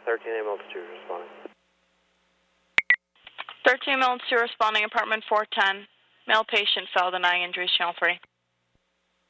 13 ambulance 2 responding. 13 ambulance 2 responding, apartment 410. Male patient fell, denying injuries, channel 3.